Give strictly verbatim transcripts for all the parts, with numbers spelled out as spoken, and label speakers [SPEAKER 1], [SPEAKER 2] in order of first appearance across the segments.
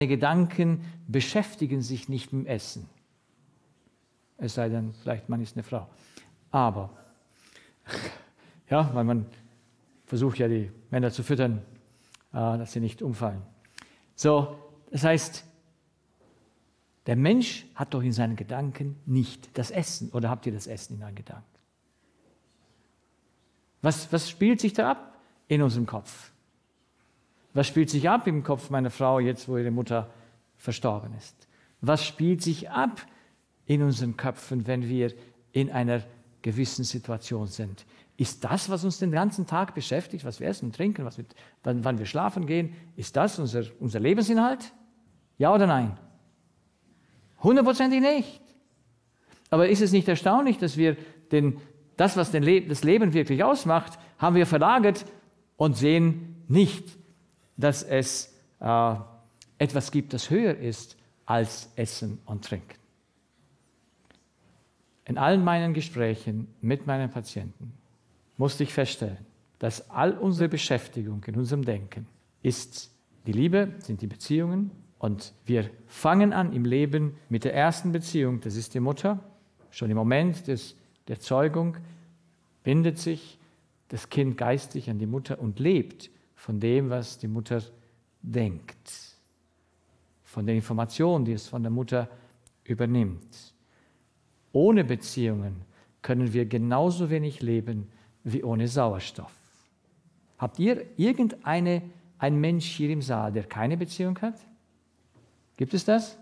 [SPEAKER 1] Gedanken beschäftigen sich nicht mit dem Essen. Es sei denn, vielleicht man ist eine Frau. Aber, ja, weil man versucht ja die Männer zu füttern, dass sie nicht umfallen. So, das heißt, der Mensch hat doch in seinen Gedanken nicht das Essen. Oder habt ihr das Essen in euren Gedanken? Was, was spielt sich da ab in unserem Kopf? Was spielt sich ab im Kopf meiner Frau, jetzt wo ihre Mutter verstorben ist? Was spielt sich ab in unseren Köpfen, wenn wir in einer gewissen Situation sind? Ist das, was uns den ganzen Tag beschäftigt, was wir essen und trinken, was wir, wann, wann wir schlafen gehen, ist das unser, unser Lebensinhalt? Ja oder nein? Hundertprozentig nicht. Aber ist es nicht erstaunlich, dass wir den, das, was den Le- das Leben wirklich ausmacht, haben wir verlagert und sehen nicht, dass es äh, etwas gibt, das höher ist als Essen und Trinken. In allen meinen Gesprächen mit meinen Patienten musste ich feststellen, dass all unsere Beschäftigung in unserem Denken ist die Liebe, sind die Beziehungen. Und wir fangen an im Leben mit der ersten Beziehung, das ist die Mutter. Schon im Moment des, der Zeugung bindet sich das Kind geistig an die Mutter und lebt von dem, was die Mutter denkt, von den Informationen, die es von der Mutter übernimmt. Ohne Beziehungen können wir genauso wenig leben wie ohne Sauerstoff. Habt ihr irgendeine, ein Mensch hier im Saal, der keine Beziehung hat? Gibt es das?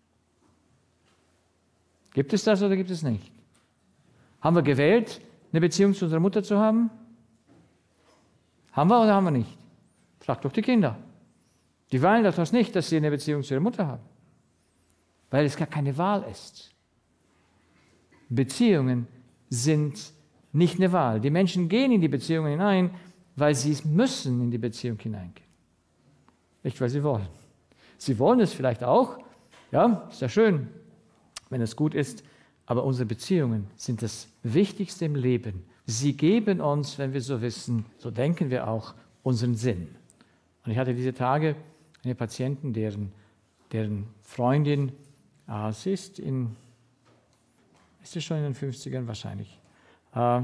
[SPEAKER 1] Gibt es das oder gibt es nicht? Haben wir gewählt, eine Beziehung zu unserer Mutter zu haben? Haben wir oder haben wir nicht? Fragt doch die Kinder. Die wollen doch nicht, dass sie eine Beziehung zu ihrer Mutter haben. Weil es gar keine Wahl ist. Beziehungen sind nicht eine Wahl. Die Menschen gehen in die Beziehungen hinein, weil sie müssen in die Beziehung hineingehen. Nicht, weil sie wollen. Sie wollen es vielleicht auch, ja, ist ja schön, wenn es gut ist, aber unsere Beziehungen sind das Wichtigste im Leben. Sie geben uns, wenn wir so wissen, so denken wir auch, unseren Sinn. Und ich hatte diese Tage eine Patientin, deren, deren Freundin, äh, sie ist in, ist sie schon in den fünfzigern wahrscheinlich, äh,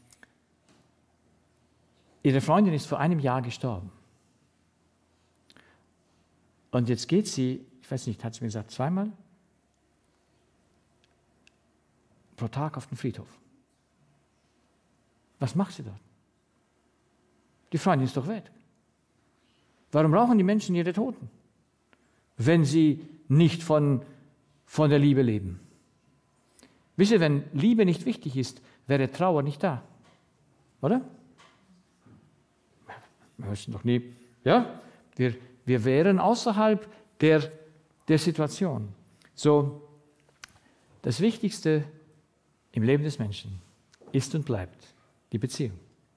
[SPEAKER 1] ihre Freundin ist vor einem Jahr gestorben. Und jetzt geht sie, ich weiß nicht, hat sie mir gesagt, zweimal pro Tag auf den Friedhof. Was macht sie dort? Die Freundin ist doch weg. Warum brauchen die Menschen ihre Toten, wenn sie nicht von, von der Liebe leben? Wisst ihr, wenn Liebe nicht wichtig ist, wäre Trauer nicht da. Oder? Wir wissen doch nie. Ja? Wir, wir wären außerhalb der, der Situation. So, das Wichtigste im Leben des Menschen ist und bleibt die Beziehung.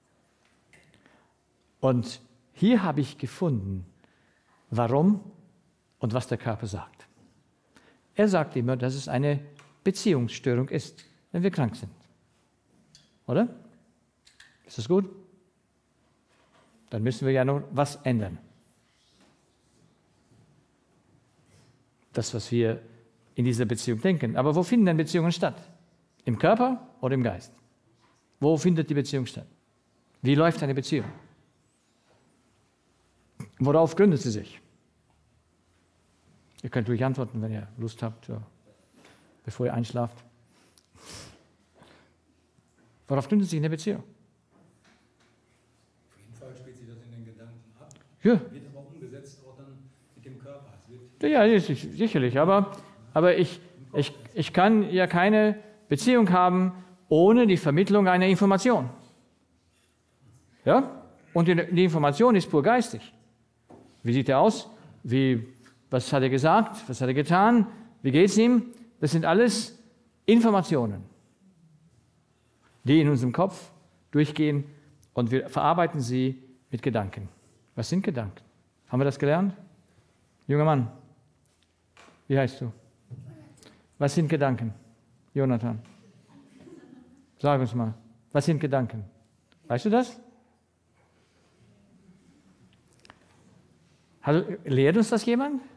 [SPEAKER 1] Und hier habe ich gefunden, warum und was der Körper sagt. Er sagt immer, dass es eine Beziehungsstörung ist, wenn wir krank sind. Oder? Ist das gut? Dann müssen wir ja noch was ändern. Das, was wir in dieser Beziehung denken. Aber wo finden denn Beziehungen statt? Im Körper oder im Geist? Wo findet die Beziehung statt? Wie läuft eine Beziehung? Worauf gründet sie sich? Ihr könnt ruhig antworten, wenn ihr Lust habt, ja, bevor ihr einschlaft. Worauf gründet sich eine Beziehung?
[SPEAKER 2] Auf jeden Fall spielt sich das in den Gedanken ab.
[SPEAKER 1] Ja.
[SPEAKER 2] Wird aber umgesetzt auch dann mit dem Körper. Es wird
[SPEAKER 1] Ja, sicherlich. Aber, aber ich, ich, ich kann ja keine Beziehung haben ohne die Vermittlung einer Information. Ja? Und die, die Information ist pur geistig. Wie sieht er aus? Wie, was hat er gesagt? Was hat er getan? Wie geht es ihm? Das sind alles Informationen, die in unserem Kopf durchgehen und wir verarbeiten sie mit Gedanken. Was sind Gedanken? Haben wir das gelernt? Junger Mann, wie heißt du? Was sind Gedanken? Jonathan, sag uns mal, was sind Gedanken? Weißt du das? Also, lehrt uns das jemand?